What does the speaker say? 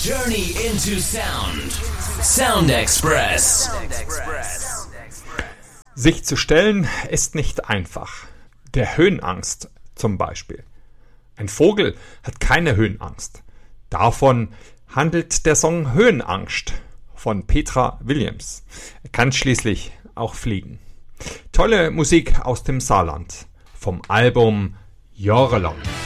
Journey into Sound. Sound Express. Sich zu stellen ist nicht einfach. Der Höhenangst zum Beispiel. Ein Vogel hat keine Höhenangst. Davon handelt der Song Höhenangst von Petra Williams. Er kann schließlich auch fliegen. Tolle Musik aus dem Saarland vom Album Jahrelang.